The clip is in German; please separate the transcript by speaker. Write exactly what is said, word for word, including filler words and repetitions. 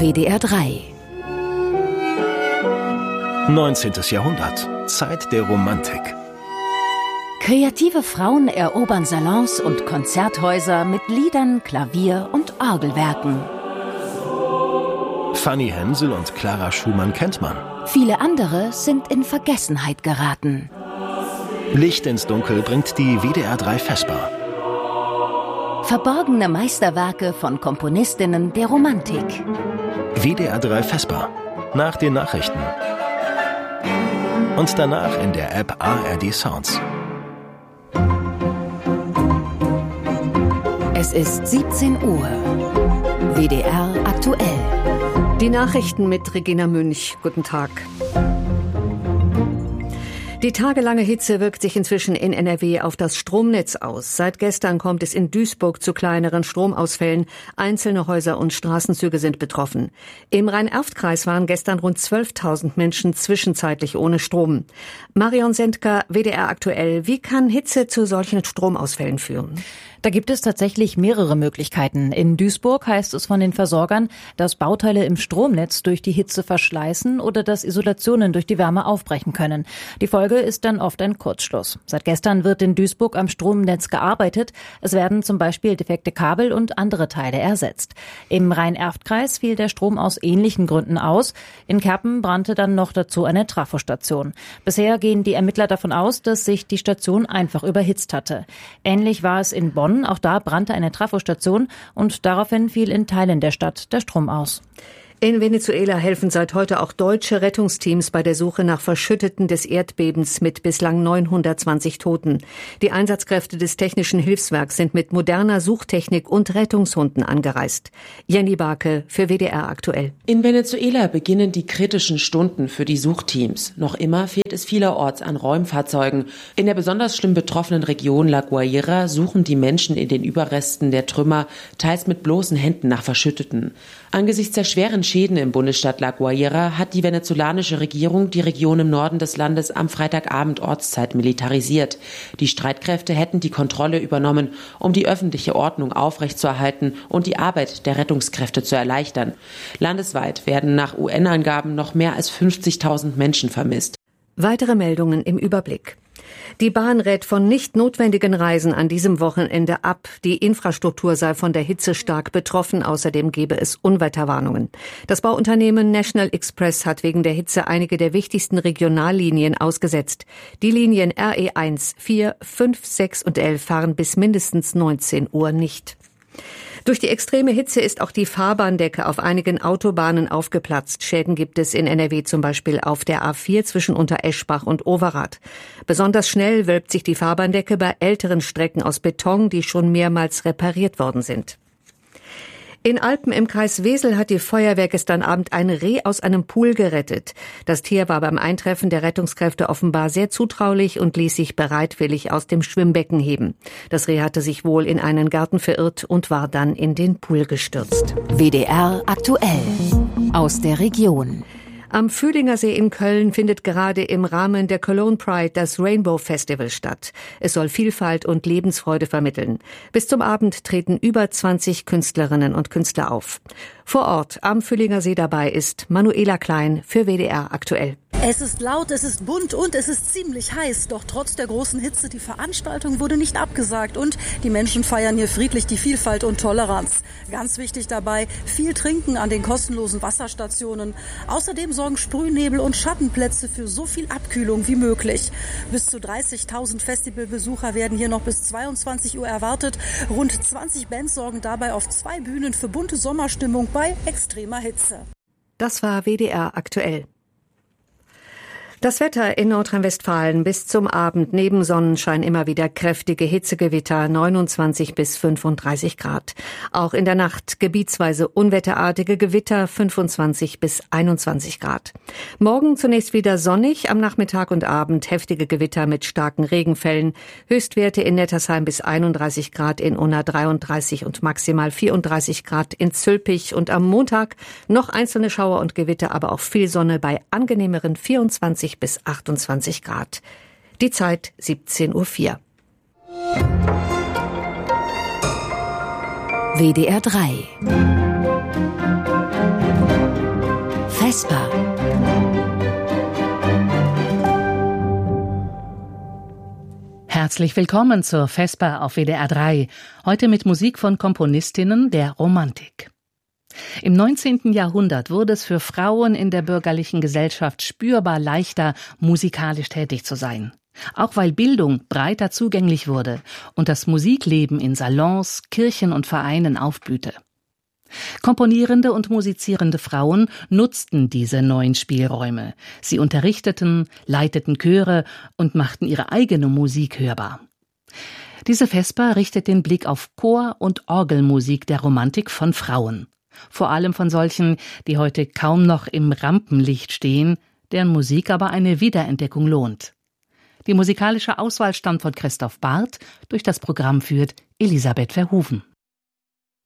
Speaker 1: W D R drei.
Speaker 2: neunzehntes. Jahrhundert. Zeit der Romantik.
Speaker 1: Kreative Frauen erobern Salons und Konzerthäuser mit Liedern, Klavier- und Orgelwerken.
Speaker 2: Fanny Hensel und Clara Schumann kennt man.
Speaker 1: Viele andere sind in Vergessenheit geraten.
Speaker 2: Licht ins Dunkel bringt die W D R drei Vesper.
Speaker 1: Verborgene Meisterwerke von Komponistinnen der Romantik.
Speaker 2: W D R drei Vesper. Nach den Nachrichten. Und danach in der App A R D Sounds.
Speaker 1: Es ist siebzehn Uhr. W D R aktuell.
Speaker 3: Die Nachrichten mit Regina Münch. Guten Tag. Die tagelange Hitze wirkt sich inzwischen in N R W auf das Stromnetz aus. Seit gestern kommt es in Duisburg zu kleineren Stromausfällen. Einzelne Häuser und Straßenzüge sind betroffen. Im Rhein-Erft-Kreis waren gestern rund zwölftausend Menschen zwischenzeitlich ohne Strom. Marion Sendker, W D R aktuell. Wie kann Hitze zu solchen Stromausfällen führen?
Speaker 4: Da gibt es tatsächlich mehrere Möglichkeiten. In Duisburg heißt es von den Versorgern, dass Bauteile im Stromnetz durch die Hitze verschleißen oder dass Isolationen durch die Wärme aufbrechen können. Die Folge ist dann oft ein Kurzschluss. Seit gestern wird in Duisburg am Stromnetz gearbeitet. Es werden zum Beispiel defekte Kabel und andere Teile ersetzt. Im Rhein-Erft-Kreis fiel der Strom aus ähnlichen Gründen aus. In Kerpen brannte dann noch dazu eine Trafostation. Bisher gehen die Ermittler davon aus, dass sich die Station einfach überhitzt hatte. Ähnlich war es in Bonn. Auch da brannte eine Trafostation und daraufhin fiel in Teilen der Stadt der Strom aus.
Speaker 3: In Venezuela helfen seit heute auch deutsche Rettungsteams bei der Suche nach Verschütteten des Erdbebens mit bislang neunhundertzwanzig Toten. Die Einsatzkräfte des Technischen Hilfswerks sind mit moderner Suchtechnik und Rettungshunden angereist. Jenny Barke für W D R aktuell.
Speaker 5: In Venezuela beginnen die kritischen Stunden für die Suchteams. Noch immer fehlt es vielerorts an Räumfahrzeugen. In der besonders schlimm betroffenen Region La Guaira suchen die Menschen in den Überresten der Trümmer, teils mit bloßen Händen nach Verschütteten. Angesichts der schweren Schäden im Bundesstaat La Guaira hat die venezolanische Regierung die Region im Norden des Landes am Freitagabend Ortszeit militarisiert. Die Streitkräfte hätten die Kontrolle übernommen, um die öffentliche Ordnung aufrechtzuerhalten und die Arbeit der Rettungskräfte zu erleichtern. Landesweit werden nach U N-Angaben noch mehr als fünfzigtausend Menschen vermisst.
Speaker 3: Weitere Meldungen im Überblick. Die Bahn rät von nicht notwendigen Reisen an diesem Wochenende ab. Die Infrastruktur sei von der Hitze stark betroffen. Außerdem gebe es Unwetterwarnungen. Das Bauunternehmen National Express hat wegen der Hitze einige der wichtigsten Regionallinien ausgesetzt. Die Linien R E eins, vier, fünf, sechs und elf fahren bis mindestens neunzehn Uhr nicht. Durch die extreme Hitze ist auch die Fahrbahndecke auf einigen Autobahnen aufgeplatzt. Schäden gibt es in N R W zum Beispiel auf der A vier zwischen Untereschbach und Overath. Besonders schnell wölbt sich die Fahrbahndecke bei älteren Strecken aus Beton, die schon mehrmals repariert worden sind. In Alpen im Kreis Wesel hat die Feuerwehr gestern Abend ein Reh aus einem Pool gerettet. Das Tier war beim Eintreffen der Rettungskräfte offenbar sehr zutraulich und ließ sich bereitwillig aus dem Schwimmbecken heben. Das Reh hatte sich wohl in einen Garten verirrt und war dann in den Pool gestürzt.
Speaker 1: W D R aktuell. Aus der Region.
Speaker 3: Am Fühlinger See in Köln findet gerade im Rahmen der Cologne Pride das Rainbow Festival statt. Es soll Vielfalt und Lebensfreude vermitteln. Bis zum Abend treten über zwanzig Künstlerinnen und Künstler auf. Vor Ort am Fühlinger See dabei ist Manuela Klein für W D R aktuell.
Speaker 6: Es ist laut, es ist bunt und es ist ziemlich heiß. Doch trotz der großen Hitze, die Veranstaltung wurde nicht abgesagt. Und die Menschen feiern hier friedlich die Vielfalt und Toleranz. Ganz wichtig dabei, viel trinken an den kostenlosen Wasserstationen. Außerdem sorgen Sprühnebel und Schattenplätze für so viel Abkühlung wie möglich. Bis zu dreißigtausend Festivalbesucher werden hier noch bis zweiundzwanzig Uhr erwartet. Rund zwanzig Bands sorgen dabei auf zwei Bühnen für bunte Sommerstimmung bei extremer Hitze.
Speaker 3: Das war W D R aktuell. Das Wetter in Nordrhein-Westfalen bis zum Abend neben Sonnenschein immer wieder kräftige Hitzegewitter, neunundzwanzig bis fünfunddreißig Grad. Auch in der Nacht gebietsweise unwetterartige Gewitter, fünfundzwanzig bis einundzwanzig Grad. Morgen zunächst wieder sonnig, am Nachmittag und Abend heftige Gewitter mit starken Regenfällen. Höchstwerte in Nettersheim bis einunddreißig Grad, in Unna dreiunddreißig und maximal vierunddreißig Grad in Zülpich. Und am Montag noch einzelne Schauer und Gewitter, aber auch viel Sonne bei angenehmeren vierundzwanzig bis achtundzwanzig Grad. Die Zeit siebzehn Uhr vier.
Speaker 1: W D R drei. Vesper.
Speaker 7: Herzlich willkommen zur Vesper auf W D R drei, heute mit Musik von Komponistinnen der Romantik. Im neunzehnten Jahrhundert wurde es für Frauen in der bürgerlichen Gesellschaft spürbar leichter, musikalisch tätig zu sein. Auch weil Bildung breiter zugänglich wurde und das Musikleben in Salons, Kirchen und Vereinen aufblühte. Komponierende und musizierende Frauen nutzten diese neuen Spielräume. Sie unterrichteten, leiteten Chöre und machten ihre eigene Musik hörbar. Diese Vesper richtet den Blick auf Chor- und Orgelmusik der Romantik von Frauen. Vor allem von solchen, die heute kaum noch im Rampenlicht stehen, deren Musik aber eine Wiederentdeckung lohnt. Die musikalische Auswahl stammt von Christoph Barth, durch das Programm führt Elisabeth Verhoeven.